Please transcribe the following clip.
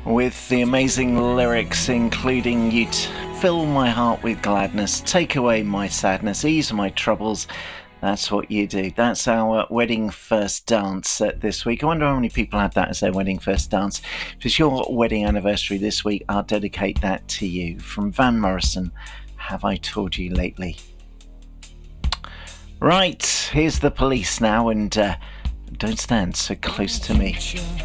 with the amazing lyrics including "You'd fill my heart with gladness, take away my sadness, ease my troubles. That's what you do." That's our wedding first dance this week. I wonder how many people had that as their wedding first dance. If it's your wedding anniversary this week, I'll dedicate that to you. From Van Morrison, "Have I Told You Lately?" Right, here's the Police now, and don't stand so close to me.